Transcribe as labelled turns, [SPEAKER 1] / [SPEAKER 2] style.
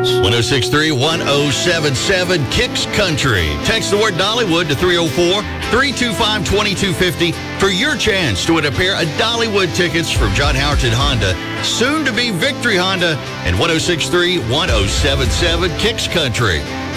[SPEAKER 1] 1063-1077 Kicks Country. Text the word Dollywood to 304-325-2250 for your chance to win a pair of Dollywood tickets from John Howerton Honda, soon to be Victory Honda, and 1063-1077 Kicks Country.